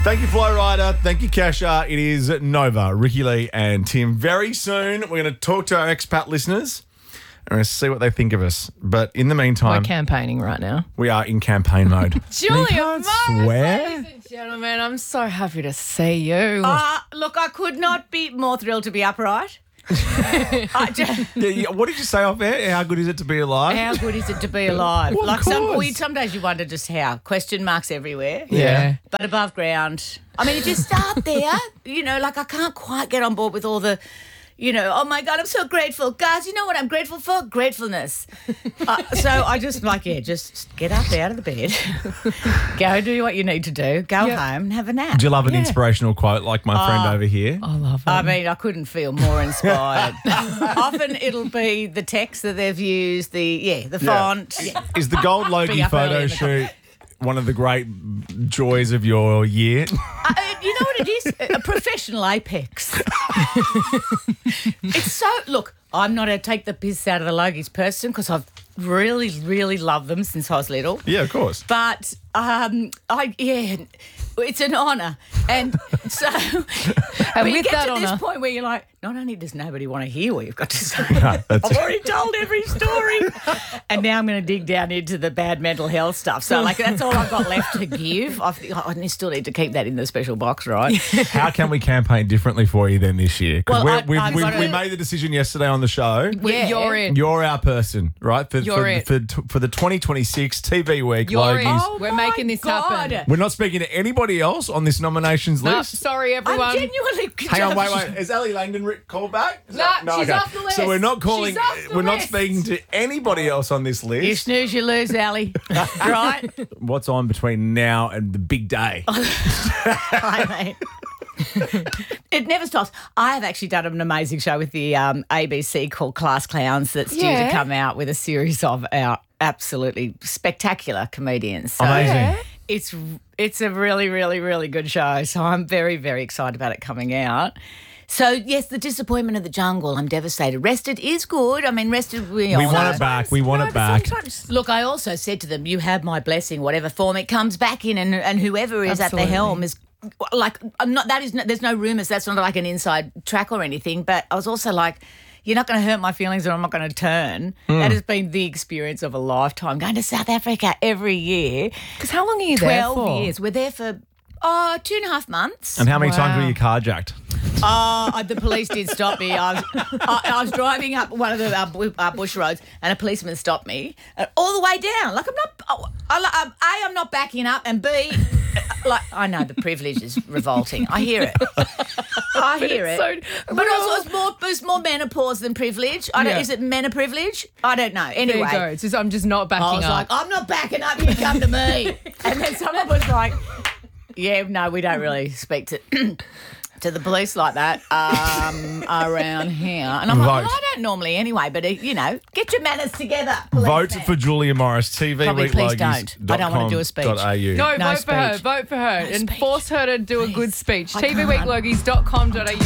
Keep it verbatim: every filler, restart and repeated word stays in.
Thank you, Flo Rider. Thank you, Kesha. It is Nova, Ricky Lee and Tim. Very soon, we're going to talk to our expat listeners and we're going to see what they think of us. But in the meantime, We're campaigning right now. we are in campaign mode. Julia can't Morris, swear. ladies and gentlemen, I'm so happy to see you. Uh, look, I could not be more thrilled to be upright. I just, Yeah, yeah, what did you say off air? How good is it to be alive? how good is it to be alive? Well, of like some, course. we, some days you wonder just how. Question marks everywhere. yeah. But above ground. I mean, if you start there, you know, like I can't quite get on board with all the, you know, oh my God, I'm so grateful. Guys, you know what I'm grateful for? Gratefulness. uh, so I just like, yeah, just get up out of the bed, go do what you need to do, go Yep. home and have a nap. Do you love an inspirational quote like my friend Uh, over here? I love it. I mean, I couldn't feel more inspired. Often it'll be the text that they've used, the, yeah, the font. Yeah. Is the Gold Logie Be up early photo in the shoot one of the great joys of your year? Uh, you know what it is? A professional apex. It's so, look, I'm not a take the piss out of the Logies person because I've really, really loved them since I was little. Yeah, of course. But, um, I yeah, it's an honour. And so when you with get that to this honour- point where you're like, not only does nobody want to hear what you've got to say, that's- I've already told every story. And now I'm going to dig down into the bad mental health stuff. So, like, that's all I've got left to give. I've, I still need to keep that in the special box, right? How can we campaign differently for you then this year? Because Well, I- we I've we got we a- made the decision yesterday on the show. Yeah. You're in. You're our person, right? For, You're for, it. for, for the twenty twenty-six T V week, You're in. Logies. Oh We're my making this God. happen. We're not speaking to anybody else on this nominations No, list. sorry, everyone. I'm genuinely. Hang on, wait, wait. Is Ali Langdon ri- called back? Is No, she's off the list. So we're not calling. She's off the We're not list. speaking to anybody else on this You list. snooze, you lose, Ali. Right? What's on between now and the big day? I mean, it never stops. I have actually done an amazing show with the um, A B C called Class Clowns that's due Yeah. to come out with a series of our absolutely spectacular comedians. So Amazing. It's it's a really, really, really good show. So I'm very, very excited about it coming out. So, yes, the disappointment of the jungle. I'm devastated. Rested is good. I mean, Rested, we, We all want know. it back. We want it back. Look, I also said to them, you have my blessing, whatever form it comes back in, and, and whoever is Absolutely. at the helm is like, I'm not, that is, no, there's no rumours, that's not like an inside track or anything, but I was also like, you're not going to hurt my feelings or I'm not going to turn. Hmm. That has been the experience of a lifetime. Going to South Africa every year, Because how long are you there twelve for? years. We're there for, oh, two and a half months. And how many times Wow. were you carjacked? Oh, the police did stop me. I was, I, I was driving up one of the uh, bu- uh, bush roads, and a policeman stopped me uh, all the way down. Like I'm not, oh, I, I, A, I'm not backing up, and B, uh, like I know the privilege is revolting. I hear it. I hear it. it's so but real. also, it's more, it's more menopause than privilege. I don't. Yeah. Is it menoprivilege? I don't know. There Anyway. you go. It's just, I'm just not backing I was up. like, I'm not backing up, you come to me. And then someone was like, yeah, no, we don't really speak to to the police like that um, around here. And I'm like, Vote. well, I don't normally anyway, but, uh, you know, get your manners together, Vote policeman. for Julia Morris. T V Probably week please don't. I don't wanna do a speech. no, No vote for her. speech. Vote for her. and speech. force her to do a good Please. speech. I T V week can't. logies dot com dot a u